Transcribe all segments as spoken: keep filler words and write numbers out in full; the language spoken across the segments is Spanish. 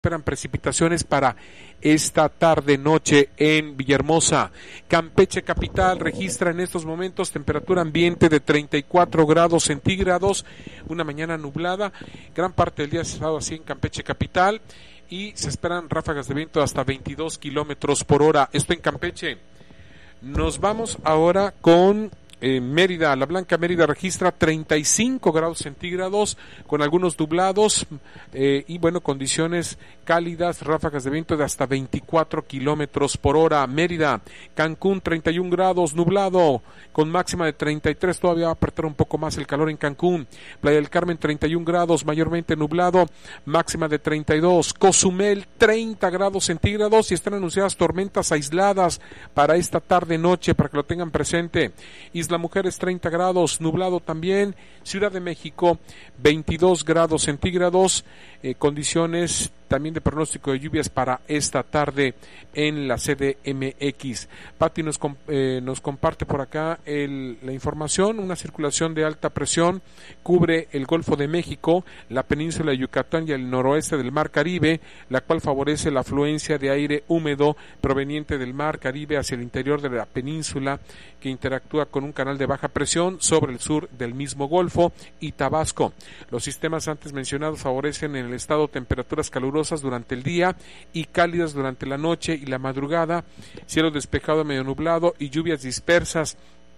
esperan precipitaciones para esta tarde noche en Villahermosa. Campeche capital registra en estos momentos temperatura ambiente de treinta y cuatro grados centígrados, una mañana nublada, gran parte del día se ha estado así en Campeche capital y se esperan ráfagas de viento hasta veintidós kilómetros por hora. Esto en Campeche. Nos vamos ahora con Eh, Mérida. La Blanca Mérida registra treinta y cinco grados centígrados con algunos nublados eh, y bueno, condiciones cálidas, ráfagas de viento de hasta veinticuatro kilómetros por hora. Mérida. Cancún treinta y un grados, nublado con máxima de treinta y tres, todavía va a apretar un poco más el calor en Cancún. Playa del Carmen treinta y un grados, mayormente nublado, máxima de treinta y dos. Cozumel treinta grados centígrados y están anunciadas tormentas aisladas para esta tarde noche, para que lo tengan presente. Isla Mujeres treinta grados, nublado también. Ciudad de México veintidós grados centígrados, eh, condiciones también de pronóstico de lluvias para esta tarde en la C D M X. Pati nos, eh, nos comparte por acá el, la información. Una circulación de alta presión cubre el Golfo de México, la península de Yucatán y el noroeste del Mar Caribe, la cual favorece la afluencia de aire húmedo proveniente del Mar Caribe hacia el interior de la península, que interactúa con un canal de baja presión sobre el sur del mismo Golfo y Tabasco. Los sistemas antes mencionados favorecen en el estado temperaturas calurosas durante el día y cálidas durante la noche y la madrugada, cielo despejado medio nublado y lluvias dispersas.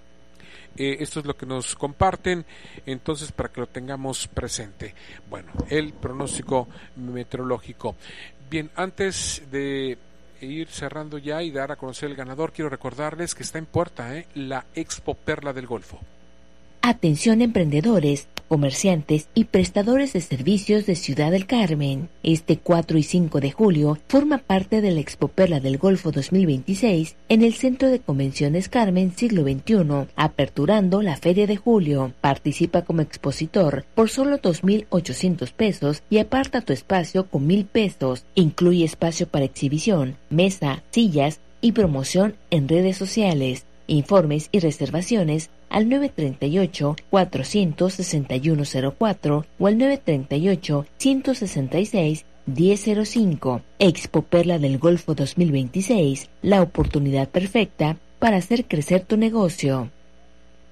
Eh, esto es lo que nos comparten, entonces para que lo tengamos presente. Bueno, el pronóstico meteorológico. Bien, antes de ir cerrando ya y dar a conocer el ganador, quiero recordarles que está en puerta eh, la Expo Perla del Golfo. Atención emprendedores, comerciantes y prestadores de servicios de Ciudad del Carmen. Este cuatro y cinco de julio forma parte de la Expo Perla del Golfo dos mil veintiséis en el Centro de Convenciones Carmen Siglo veintiuno, aperturando la Feria de Julio. Participa como expositor por solo dos mil ochocientos pesos y aparta tu espacio con mil pesos. Incluye espacio para exhibición, mesa, sillas y promoción en redes sociales. Informes y reservaciones al nueve treinta y ocho, cuatrocientos sesenta y uno cero cuatro o al nueve treinta y ocho, ciento sesenta y seis, diez cero cinco. Expo Perla del Golfo dos mil veintiséis, la oportunidad perfecta para hacer crecer tu negocio.